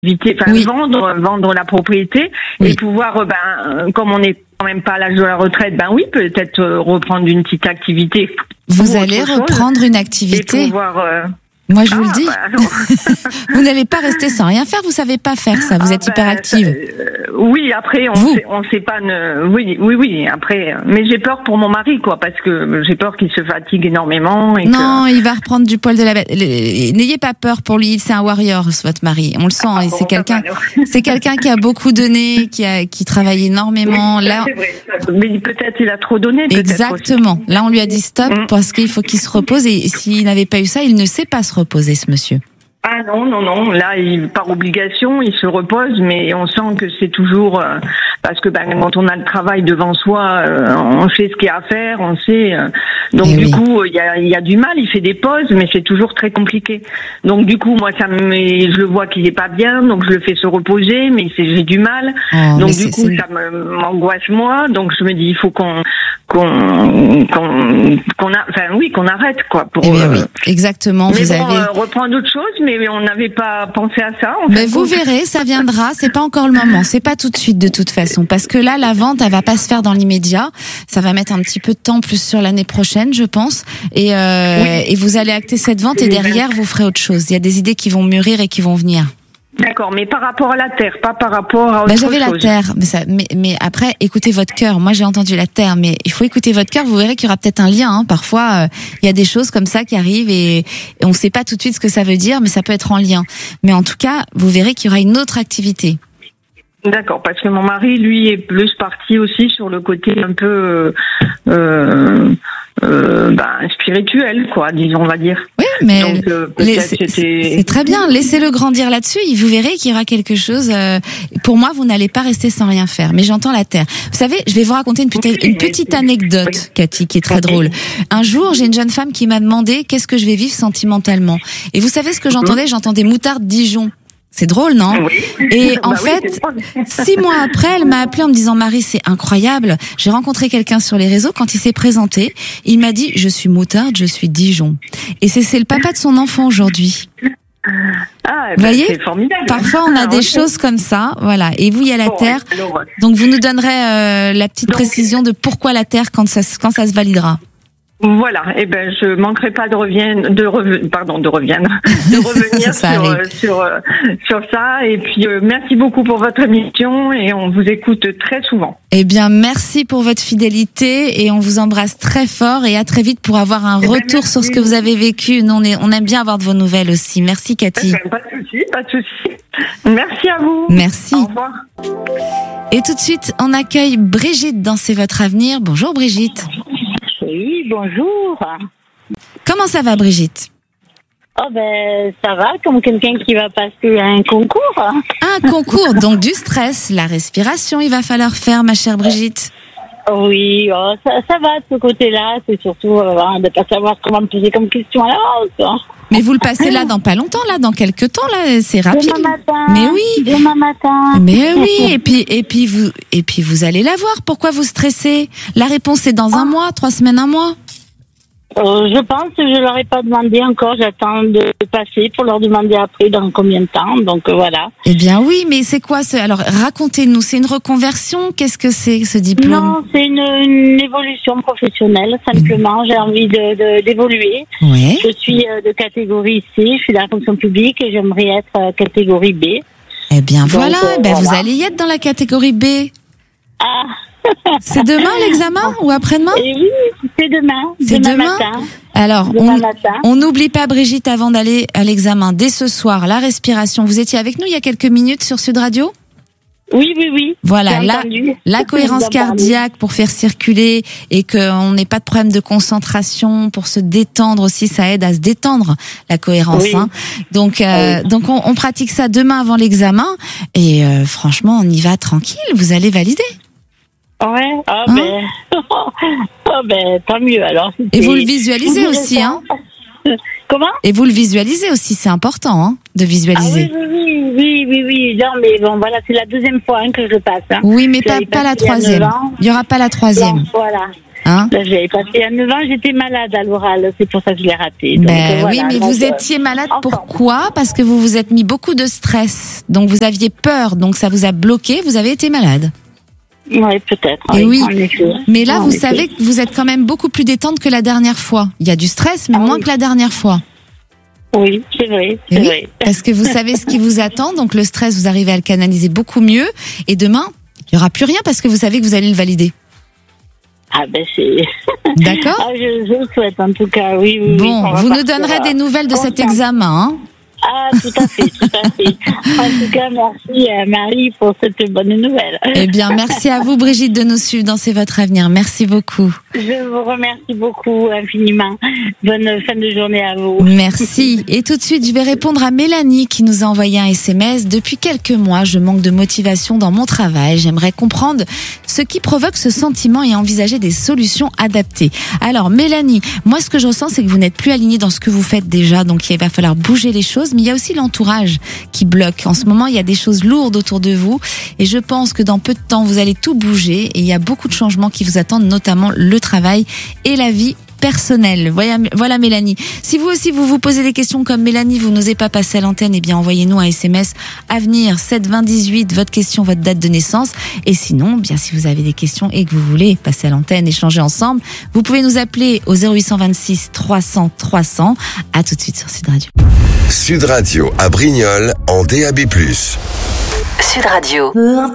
oui. vendre la propriété Oui. et pouvoir, comme on n'est quand même pas à l'âge de la retraite, oui, peut-être reprendre une petite activité. Vous ou allez autre chose, reprendre une et activité. pouvoir. Moi, je vous le dis. Non. Vous n'allez pas rester sans rien faire. Vous savez pas faire ça. Vous êtes hyperactive. Oui, après, Vous. on sait pas. Oui. Après, mais j'ai peur pour mon mari, quoi, parce que j'ai peur qu'il se fatigue énormément. Et Non, il va reprendre du poil de la bête. N'ayez pas peur pour lui. C'est un warrior, votre mari. On le sent. Et c'est quelqu'un qui a beaucoup donné, qui travaille énormément. Oui, là, c'est vrai. Mais peut-être il a trop donné. Exactement. Aussi. Là, on lui a dit stop parce qu'il faut qu'il se repose. Et s'il n'avait pas eu ça, il ne sait pas se reposer, ce monsieur. Ah non. Là, par obligation, il se repose, mais on sent que c'est toujours parce que quand on a le travail devant soi, on sait ce qu'il y a à faire, on sait. Donc Et du oui. coup, il y a du mal. Il fait des pauses, mais c'est toujours très compliqué. Donc du coup, moi, je le vois qu'il est pas bien, donc je le fais se reposer, mais j'ai du mal. Oh, Donc mais du coup, ça m'angoisse moi. Donc je me dis, il faut qu'on arrête quoi. Pour, Eh bien, oui, exactement. Mais vous avez. Reprendre autre chose, mais on n'avait pas pensé à ça. Mais vous verrez, ça viendra. C'est pas encore le moment. C'est pas tout de suite de toute façon, parce que là, la vente, elle va pas se faire dans l'immédiat. Ça va mettre un petit peu de temps, plus sur l'année prochaine, je pense. Et vous allez acter cette vente et derrière, vous ferez autre chose. Il y a des idées qui vont mûrir et qui vont venir. D'accord, mais par rapport à la terre, pas par rapport à autre chose. J'avais la terre, mais après, écoutez votre cœur. Moi, j'ai entendu la terre, mais il faut écouter votre cœur. Vous verrez qu'il y aura peut-être un lien. Hein. Parfois, il y a des choses comme ça qui arrivent et on ne sait pas tout de suite ce que ça veut dire, mais ça peut être en lien. Mais en tout cas, vous verrez qu'il y aura une autre activité. D'accord, parce que mon mari, lui, est plus parti aussi sur le côté un peu spirituel, quoi, disons, on va dire. Oui, mais donc, c'est très bien. Laissez-le grandir là-dessus. Et vous verrez qu'il y aura quelque chose. Pour moi, vous n'allez pas rester sans rien faire. Mais j'entends la terre. Vous savez, je vais vous raconter une petite anecdote, Cathy, qui est très drôle. Un jour, j'ai une jeune femme qui m'a demandé qu'est-ce que je vais vivre sentimentalement. Et vous savez ce que j'entendais? J'entendais moutarde Dijon. C'est drôle, non? Oui. Et en fait, 6 mois après, elle m'a appelé en me disant, Marie, c'est incroyable. J'ai rencontré quelqu'un sur les réseaux. Quand il s'est présenté, il m'a dit, je suis moutarde, je suis Dijon. Et c'est le papa de son enfant aujourd'hui. Ah, vous voyez, c'est formidable. Parfois on a des choses comme ça, voilà. Et vous, il y a la terre. Donc vous nous donnerez la petite précision de pourquoi la terre quand ça se validera. Voilà, je manquerai pas de revenir sur ça. Et puis merci beaucoup pour votre émission et on vous écoute très souvent. Eh bien, merci pour votre fidélité et on vous embrasse très fort et à très vite pour avoir un retour sur ce que vous avez vécu. Nous, on aime bien avoir de vos nouvelles aussi. Merci Cathy. Pas de souci. Merci à vous. Merci. Au revoir. Et tout de suite, on accueille Brigitte dans C'est votre avenir. Bonjour Brigitte. Oui, bonjour. Comment ça va, Brigitte? Oh ça va, comme quelqu'un qui va passer un concours. Un concours, donc du stress, la respiration, il va falloir faire, ma chère Brigitte. Oui, ça va de ce côté-là. C'est surtout de pas savoir comment me poser comme question à l'avance. Mais vous le passez là dans pas longtemps, là, dans quelques temps, là, c'est rapide. Demain matin. Mais oui. Demain matin. Mais oui. Et puis vous allez la voir. Pourquoi vous stressez? La réponse est dans un mois, 3 semaines, un mois. Je pense que je leur ai pas demandé encore. J'attends de passer pour leur demander après dans combien de temps. Donc voilà. Eh bien oui, mais c'est quoi alors racontez-nous. C'est une reconversion? Qu'est-ce que c'est ce diplôme? Non, c'est une évolution professionnelle. Simplement, j'ai envie d'évoluer. Ouais. Je suis de catégorie C. Je suis dans la fonction publique et j'aimerais être catégorie B. Eh bien donc, voilà. Vous allez y être dans la catégorie B. Ah. C'est demain l'examen ou après-demain? Et oui, c'est demain. C'est demain. Matin. Alors, on n'oublie pas, Brigitte, avant d'aller à l'examen, dès ce soir, la respiration. Vous étiez avec nous il y a quelques minutes sur Sud Radio? Oui. Voilà, la cohérence cardiaque pour faire circuler et qu'on n'ait pas de problème de concentration, pour se détendre aussi, ça aide à se détendre, la cohérence. Oui. Hein. Donc on pratique ça demain avant l'examen et franchement, on y va tranquille, vous allez valider. Ouais, tant mieux alors. Et vous le visualisez aussi, hein? Comment? Et vous le visualisez aussi, c'est important, hein, de visualiser. Ah oui. Non, mais bon, voilà, c'est la 2e fois que je passe. Hein. Oui, mais pas la 3e. Il y aura pas la 3e. Bon, voilà. Hein? Là, j'avais passé à 9 ans, j'étais malade à l'oral, c'est pour ça que je l'ai raté. Donc, Ben voilà, oui, mais donc, vous étiez malade enfin. pourquoi? Parce que vous vous êtes mis beaucoup de stress. Donc vous aviez peur, donc ça vous a bloqué, vous avez été malade. Oui, peut-être. Et oui. En effet. Mais là, En vous effet. savez que vous êtes quand même beaucoup plus détente que la dernière fois. Il y a du stress, mais Ah moins oui. que la dernière fois. Oui, c'est vrai, Et c'est oui, vrai. parce que vous savez ce qui vous attend, donc le stress, vous arrivez à le canaliser beaucoup mieux. Et demain, il n'y aura plus rien parce que vous savez que vous allez le valider. Ah ben c'est... D'accord? Ah, je le souhaite en tout cas, oui. oui Bon, oui, on va vous nous partir, donnerez des nouvelles de cet ensemble. examen, hein? Ah, tout à fait, tout à fait. En tout cas, merci Marie pour cette bonne nouvelle. Eh bien, merci à vous, Brigitte, de nous suivre dans C'est votre avenir. Merci beaucoup. Je vous remercie beaucoup infiniment. Bonne fin de journée à vous. Merci. Et tout de suite, je vais répondre à Mélanie qui nous a envoyé un SMS. Depuis quelques mois, je manque de motivation dans mon travail. J'aimerais comprendre ce qui provoque ce sentiment et envisager des solutions adaptées. Alors, Mélanie, moi, ce que je ressens, c'est que vous n'êtes plus alignée dans ce que vous faites déjà. Donc, il va falloir bouger les choses. Mais il y a aussi l'entourage qui bloque. En ce moment, il y a des choses lourdes autour de vous. Et je pense que dans peu de temps, vous allez tout bouger. Et il y a beaucoup de changements qui vous attendent, notamment le travail et la vie personnelle. Voilà Mélanie. Si vous aussi vous posez des questions comme Mélanie, vous n'osez pas passer à l'antenne, eh bien envoyez-nous un SMS Avenir 7 20 18, votre question, votre date de naissance. Et sinon, bien si vous avez des questions et que vous voulez passer à l'antenne, échanger ensemble, vous pouvez nous appeler au 0826 300 300. À tout de suite sur Sud Radio. Sud Radio à Brignoles en DAB+. Sud Radio.